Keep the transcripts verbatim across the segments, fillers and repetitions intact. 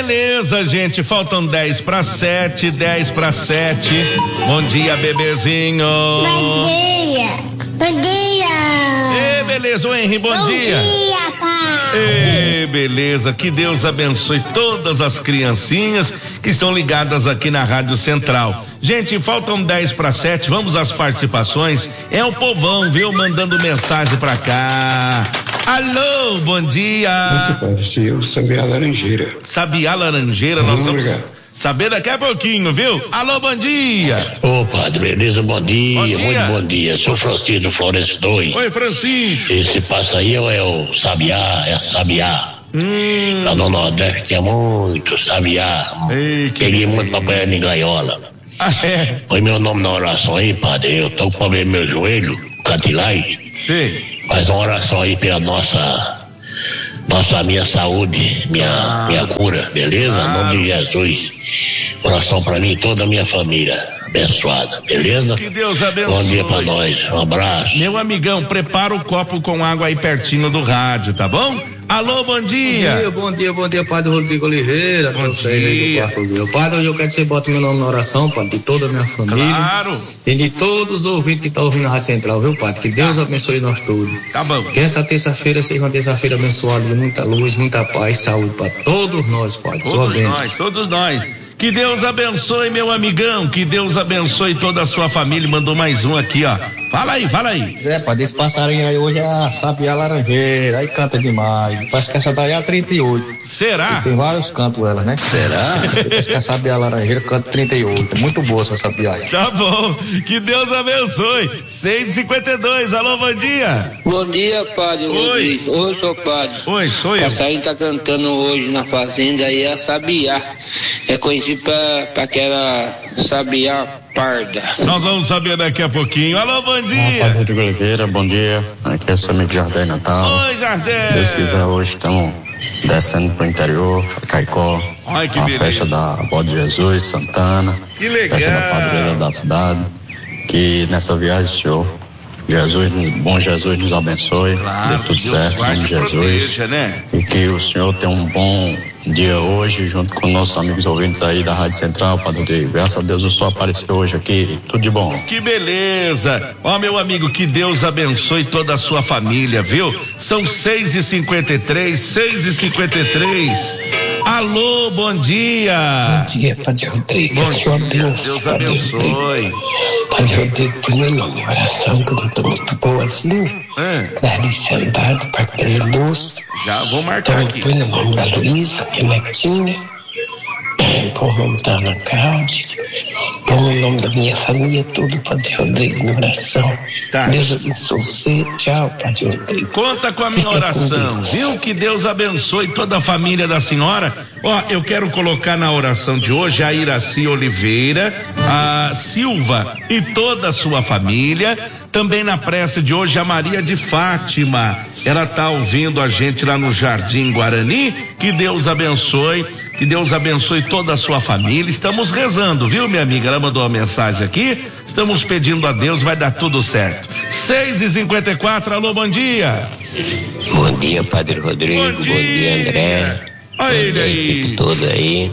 beleza, gente, faltam dez para sete, dez para sete. Bom dia, bebezinho. Bom dia. Bom dia. Ê, beleza, o Henry, bom, bom dia. Bom dia, pai. Ê, beleza, que Deus abençoe todas as criancinhas que estão ligadas aqui na Rádio Central. Gente, faltam dez para sete, vamos às participações. É o povão, viu, mandando mensagem pra cá. Alô, bom dia. Nossa, padre, se eu Sabiá Laranjeira. Sabiá Laranjeira, nós vamos obrigado. saber daqui a pouquinho, viu? Alô, bom dia. Ô, padre, beleza? Bom dia, bom dia. Muito bom dia. Sou Francisco do Florencio dois. Oi, Francisco. Esse passo aí é o Sabiá, é Sabiá. Hum. Lá no Nordeste tinha muito Sabiá. Ei, que Peguei muito pra apanhar em gaiola. Ah, é? Põe meu nome na oração aí, padre. Eu tô com problema no meu joelho, cartilagem. Sim. Faz uma oração aí pela nossa, nossa minha saúde, minha, ah. minha cura, beleza? Em ah. nome de Jesus. Oração pra mim e toda a minha família abençoada, beleza? Que Deus abençoe. Bom dia pra nós, um abraço. Meu amigão, prepara o copo com água aí pertinho do rádio, tá bom? Alô, bom dia. Bom dia, bom dia, bom dia, padre Rodrigo Oliveira. Bom dia. Padre, hoje eu quero que você bote meu nome na oração, padre, de toda a minha família. Claro. E de todos os ouvintes que estão ouvindo a Rádio Central, viu, padre? Que Deus abençoe nós todos. Tá bom. Que essa terça-feira seja uma terça-feira abençoada de muita luz, muita paz, saúde para todos nós, padre. Todos nós, todos nós. Que Deus abençoe, meu amigão, que Deus abençoe toda a sua família. Mandou mais um aqui, ó. Fala aí, fala aí. É, padre, esse passarinho aí hoje é a Sabiá Laranjeira, aí canta demais. Parece que essa daí é a trinta e oito. Será? E tem vários cantos ela, né? Será? Parece que a Sabiá Laranjeira canta trinta e oito. É muito boa essa Sabiá aí. Tá bom, que Deus abençoe. seis e cinquenta e dois, alô, bom dia. Bom dia, padre. Oi. Oi, sou padre. Oi, sou eu. O passarinho tá cantando hoje na fazenda aí é a Sabiá. É conhecido pra, pra aquela Sabiá parda. Nós vamos saber daqui a pouquinho. Alô, bom dia. Padre Rodrigo Oliveira, bom dia. Aqui é seu amigo Jardim Natal. Oi, Jardim. Se Deus quiser, hoje estamos descendo pro interior, Caicó. Ai, que a beleza. festa da Avó de Jesus, Santana. Que legal. Festa da padroeira da cidade. Que nessa viagem, senhor, Jesus, bom Jesus nos abençoe. Claro, dê tudo Deus certo, em nome de Jesus. proteja, né? E que o senhor tenha um bom dia hoje, junto com nossos amigos ouvintes aí da Rádio Central, Padre Rodrigo. Graças a Deus o senhor apareceu hoje aqui, tudo de bom. Que beleza. Ó, meu amigo, que Deus abençoe toda a sua família, viu? São seis e cinquenta e três, seis e cinquenta e três. Alô, bom dia. Bom dia, Padre Rodrigo. Bom a sua dia, bênção, Deus Padre abençoe. Rodrigo. Padre Rodrigo, põe meu nome em oração, que eu não tô muito boazinha. É, Clarice Andrade, Parque das Indústrias. já vou marcar Então, aqui. põe o nome da Luísa, minha netinha. Põe o nome da Ana Cláudia. Põe o nome da minha família, tudo, Padre Rodrigo, na oração. Tá. Deus abençoe você. Tchau, Padre Rodrigo. Conta com a minha Fica com oração, Deus. viu? Que Deus abençoe toda a família da senhora. Ó, eu quero colocar na oração de hoje a Iraci Oliveira, a Silva e toda a sua família. Também na prece de hoje a Maria de Fátima. Ela tá ouvindo a gente lá no Jardim Guarani. Que Deus abençoe, que Deus abençoe toda a sua família. Estamos rezando, viu, minha amiga? Ela mandou uma mensagem aqui. Estamos pedindo a Deus, vai dar tudo certo. seis e cinquenta e quatro, alô, bom dia. Bom dia, Padre Rodrigo. Bom Bom dia, André. Olha Bom ele dia, aí. equipe toda aí.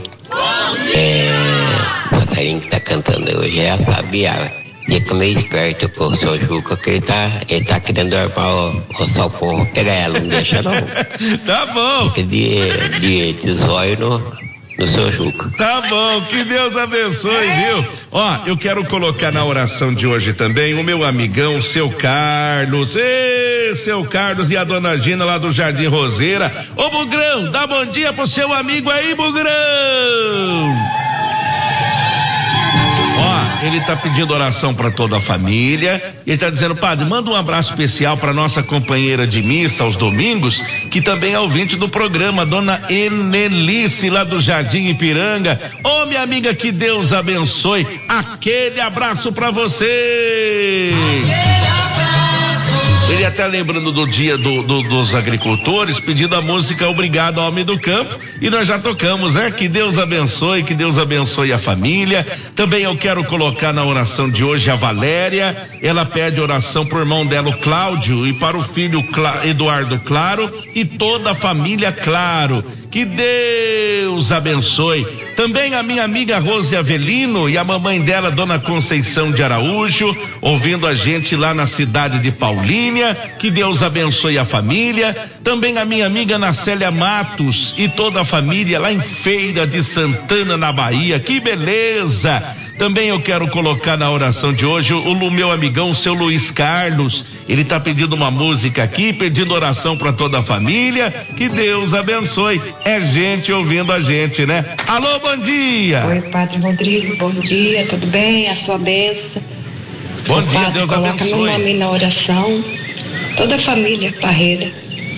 É, o passarinho que tá cantando hoje é a Sabiá. Dia que meio esperto com o seu Juca, que ele tá, ele tá querendo armar o, o salpão, pegar ela, não deixa não. Tá bom. Fica de, de, de zóio no, no seu Juca. Tá bom, que Deus abençoe, viu? Ó, eu quero colocar na oração de hoje também o meu amigão, o seu Carlos. Ê, seu Carlos e a dona Gina lá do Jardim Roseira. Ô, Bugrão, dá bom dia pro seu amigo aí, Bugrão. Ó, ele tá pedindo oração para toda a família. Ele tá dizendo, padre, manda um abraço especial para nossa companheira de missa aos domingos, que também é ouvinte do programa, dona Enelice, lá do Jardim Ipiranga. Ô, minha amiga, que Deus abençoe. Aquele abraço para você. Ele até lembrando do dia do, do, dos agricultores, pedindo a música Obrigado Homem do Campo, e nós já tocamos, né? Que Deus abençoe, que Deus abençoe a família. Também eu quero colocar na oração de hoje a Valéria. Ela pede oração pro irmão dela, o Cláudio, e para o filho Cla- Eduardo Claro e toda a família Claro. Que Deus abençoe. Também a minha amiga Rose Avelino e a mamãe dela, Dona Conceição de Araújo, ouvindo a gente lá na cidade de Paulínia. Que Deus abençoe a família. Também a minha amiga Nacélia Matos e toda a família lá em Feira de Santana, na Bahia. Que beleza! Também eu quero colocar na oração de hoje o, o meu amigão, o seu Luiz Carlos. Ele está pedindo uma música aqui, pedindo oração para toda a família. Que Deus abençoe. É gente ouvindo a gente, né? Alô, bom dia. Oi, Padre Rodrigo, bom dia, tudo bem? A sua bênção. Bom o dia, padre, Deus coloca abençoe. Coloca meu nome na oração. Toda a família Parreira.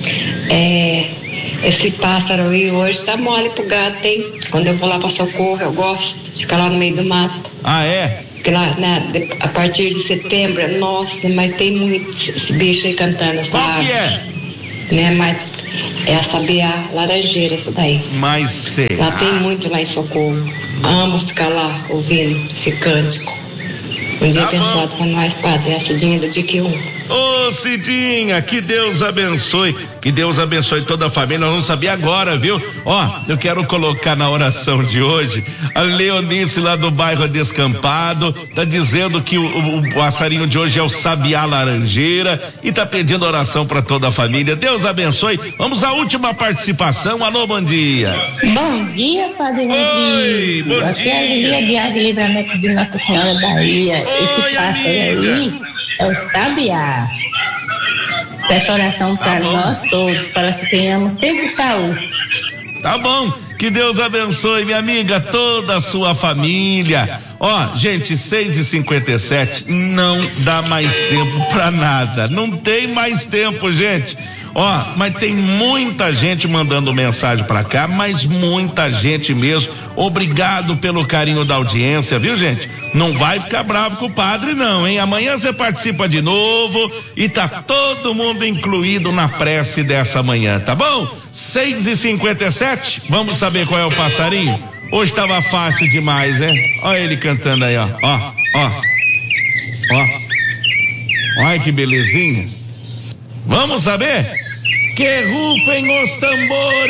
É, esse pássaro aí hoje tá mole pro gato, hein? Quando eu vou lá pra Socorro, eu gosto de ficar lá no meio do mato. Ah, é? Porque lá, né, a partir de setembro, nossa, mas tem muito esse bicho aí cantando essa Qual ave. que é? Né, mas é a sabiá laranjeira, essa daí. Mas sei. Lá tem muito lá em Socorro. Amo ficar lá ouvindo esse cântico. Um dia Tá abençoado para nós, Padre. É a Cidinha do D Q um. Ô, Cidinha, que Deus abençoe, que Deus abençoe toda a família. Nós vamos saber agora, viu? Ó, eu quero colocar na oração de hoje a Leonice lá do bairro Descampado, tá dizendo que o, o, o passarinho de hoje é o sabiá laranjeira e tá pedindo oração para toda a família. Deus abençoe. Vamos à última participação. Alô, bom dia. Bom dia, Padre Oi, Rodrigo. bom Aqui dia. é a Lilia de Arte e Livramento de Nossa Senhora da Bahia. Oi, Esse pássaro aí é o sabiá. Peço oração para Tá bom. nós todos, para que tenhamos sempre saúde. Tá bom, que Deus abençoe, minha amiga, toda a sua família. Ó, gente, seis e cinquenta e sete, não dá mais tempo pra nada, não tem mais tempo, gente. Ó, mas tem muita gente mandando mensagem pra cá, mas muita gente mesmo. Obrigado pelo carinho da audiência, viu, gente? Não vai ficar bravo com o padre, não, hein? Amanhã você participa de novo e tá todo mundo incluído na prece dessa manhã, tá bom? seis e cinquenta e sete, vamos saber qual é o passarinho? Hoje tava fácil demais, né? Olha ele cantando aí, ó, ó, ó, ó. Olha que belezinha. Vamos saber? Que rufem os tambores!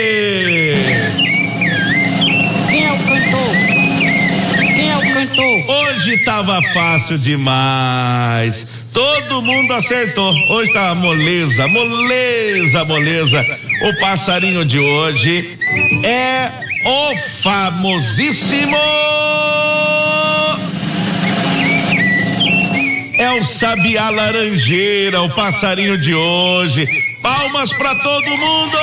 Quem é o cantor? Quem é o cantor? Hoje tava fácil demais. Todo mundo acertou. Hoje tava moleza, moleza, moleza. O passarinho de hoje é o famosíssimo. É o sabiá laranjeira, o passarinho de hoje. Palmas pra todo mundo!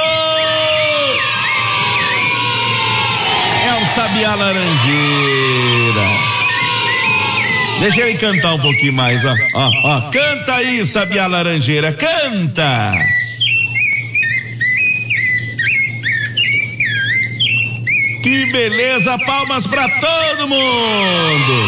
É o sabiá laranjeira. Deixa ele cantar um pouquinho mais, ó, ó, ó. Canta aí, sabiá laranjeira, canta! Que beleza, palmas pra todo mundo!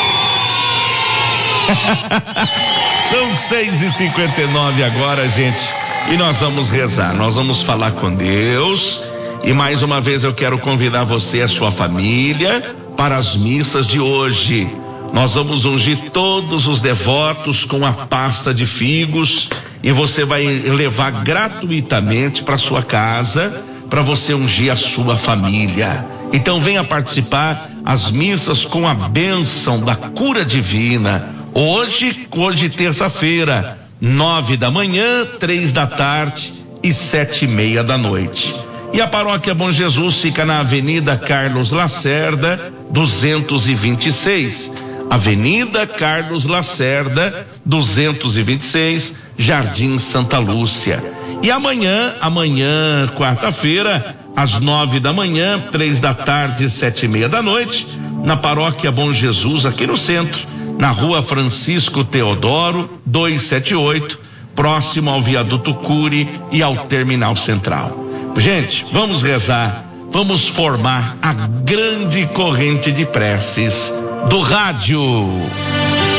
São seis e cinquenta e nove agora, gente, e nós vamos rezar, nós vamos falar com Deus. E mais uma vez eu quero convidar você e a sua família para as missas de hoje. Nós vamos ungir todos os devotos com a pasta de figos e você vai levar gratuitamente para sua casa para você ungir a sua família. Então venha participar as missas com a bênção da cura divina. Hoje, hoje terça-feira, nove da manhã, três da tarde e sete e meia da noite. E a paróquia Bom Jesus fica na Avenida Carlos Lacerda, duzentos e vinte e seis. Avenida Carlos Lacerda, duzentos e vinte e seis, Jardim Santa Lúcia. E amanhã, amanhã, quarta-feira, às nove da manhã, três da tarde e sete e meia da noite, na paróquia Bom Jesus, aqui no centro, na rua Francisco Teodoro, duzentos e setenta e oito, próximo ao viaduto Cury e ao terminal central. Gente, vamos rezar, vamos formar a grande corrente de preces do rádio.